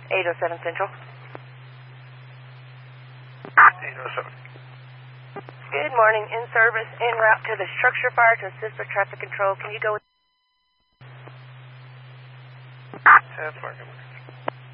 807 Central. 807. Good morning. In service, en route to the structure fire to assist with traffic control. Can you go with... That's working.